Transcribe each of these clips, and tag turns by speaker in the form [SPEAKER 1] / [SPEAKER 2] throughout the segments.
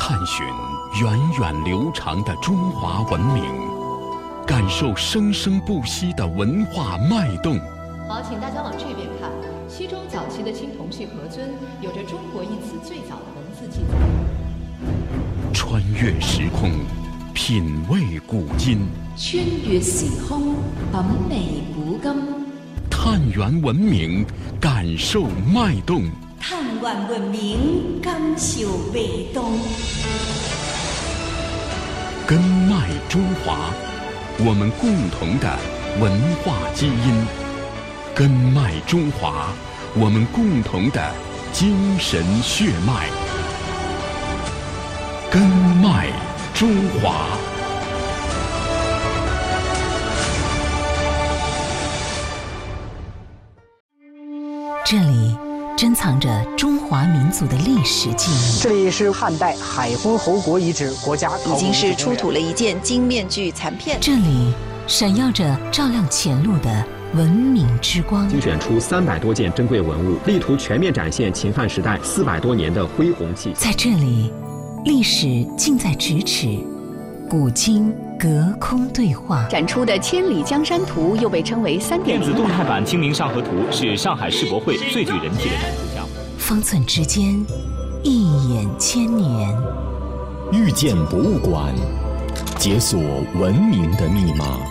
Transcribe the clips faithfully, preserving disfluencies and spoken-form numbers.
[SPEAKER 1] 探寻源远流长的中华文明，感受生生不息的文化脉动。
[SPEAKER 2] 好，请大家往这边看。西周早期的青铜器盒尊有着“中国”一词最早的文字记载。
[SPEAKER 1] 穿越时空，品味古今。
[SPEAKER 3] 穿越時空，品味古今。
[SPEAKER 1] 探源文明，感受脉動。
[SPEAKER 3] 探源文明，感受脈動。
[SPEAKER 1] 根脉中華，我們共同的文化基因。根脉中華，我們共同的精神血脈。根脉中華。
[SPEAKER 4] 这里珍藏着中华民族的历史记忆。
[SPEAKER 5] 这里是汉代海昏侯国遗址国家考古
[SPEAKER 6] 已经是出土了一件金面具残片。
[SPEAKER 4] 这里闪耀着照亮前路的文明之光。
[SPEAKER 7] 精选出三百多件珍贵文物，力图全面展现秦汉时代四百多年的恢宏气息。
[SPEAKER 4] 在这里，历史近在咫尺，古今隔空对话。
[SPEAKER 6] 展出的《千里江山图》又被称为三点零
[SPEAKER 8] 电子动态版《清明上河图》是上海世博会最具人气的展出项目。
[SPEAKER 4] 方寸之间，一眼千年。
[SPEAKER 9] 遇见博物馆，解锁文明的密码。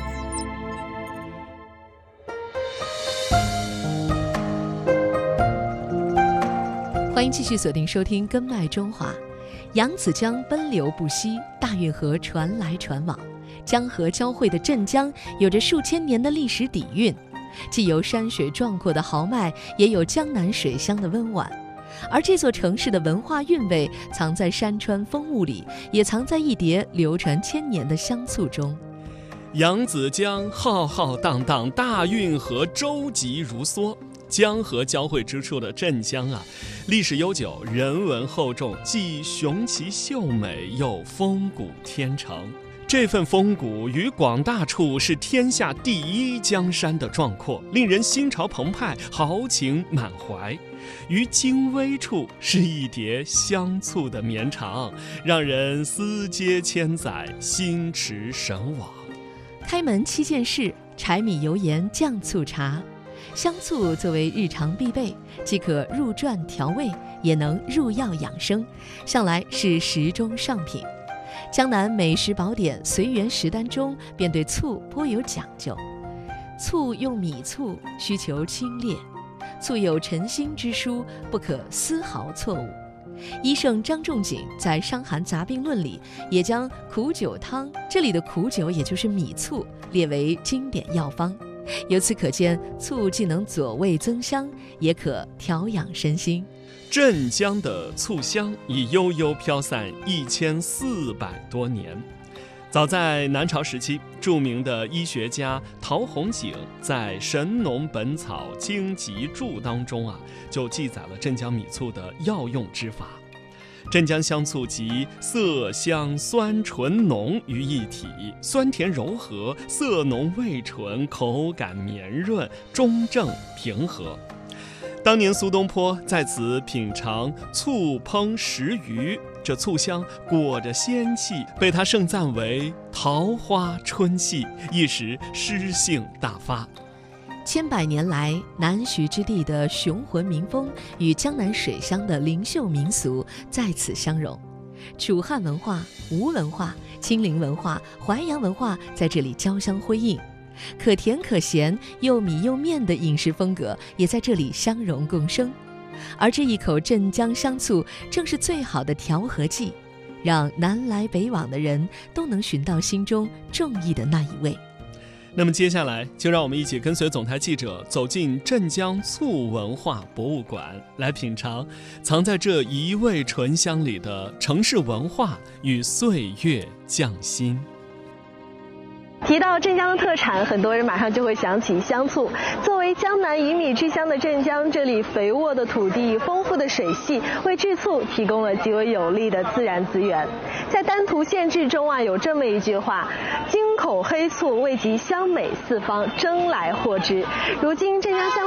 [SPEAKER 2] 欢迎继续锁定收听《根脉中华》。扬子江奔流不息，大运河传来传往，江河交汇的镇江有着数千年的历史底蕴，既有山水壮阔的豪迈，也有江南水乡的温婉。而这座城市的文化韵味藏在山川风物里，也藏在一叠流传千年的香醋中。
[SPEAKER 10] 扬子江浩浩荡荡，大运河舟楫如梭。江河交汇之处的镇江啊，历史悠久，人文厚重，既雄奇秀美，又风骨天成。这份风骨于广大处是天下第一江山的壮阔，令人心潮澎湃，豪情满怀；于精微处是一叠香醋的绵长，让人思接千载，心驰神往。
[SPEAKER 2] 开门七件事：柴米油盐酱醋茶。香醋作为日常必备，既可入馔调味，也能入药养生，向来是食中上品。江南美食宝典《随园食单》中便对醋颇有讲究。醋用米醋，需求清冽；醋有陈心之书，不可丝毫错误。医圣张仲景在《伤寒杂病论》里也将苦酒汤，这里的苦酒也就是米醋，列为经典药方。由此可见，醋既能佐味增香，也可调养身心。
[SPEAKER 10] 镇江的醋香已悠悠飘散一千四百多年。早在南朝时期，著名的医学家陶弘景在《神农本草经籍注》当中啊，就记载了镇江米醋的药用之法。镇江香醋集色香酸醇浓于一体，酸甜柔和，色浓味醇，口感绵润，中正平和。当年苏东坡在此品尝醋烹食鱼，这醋香裹着仙气，被他盛赞为桃花春气，一时诗兴大发。
[SPEAKER 2] 千百年来，南徐之地的雄浑民风与江南水乡的灵秀民俗在此相融，楚汉文化、吴文化、金陵文化、淮扬文化在这里交相辉映，可甜可咸、又米又面的饮食风格也在这里相融共生。而这一口镇江香醋正是最好的调和剂，让南来北往的人都能寻到心中中意的那一味。
[SPEAKER 10] 那么接下来就让我们一起跟随总台记者走进镇江醋文化博物馆，来品尝藏在这一味醇香里的城市文化与岁月匠心。
[SPEAKER 11] 提到镇江的特产，很多人马上就会想起香醋。作为江南鱼米之乡的镇江，这里肥沃的土地、丰富的水系，为制醋提供了极为有利的自然资源。在丹徒县志中啊，有这么一句话：京口黑醋味极香美四方，争来获之。如今镇江香